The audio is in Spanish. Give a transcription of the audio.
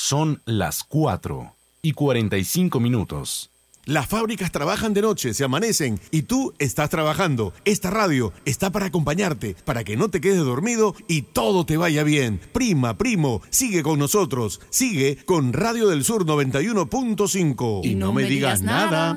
Son las 4:45. Las fábricas trabajan de noche, se amanecen y tú estás trabajando. Esta radio está para acompañarte, para que no te quedes dormido y todo te vaya bien. Prima, primo, sigue con nosotros. Sigue con Radio del Sur 91.5. Y no me digas nada.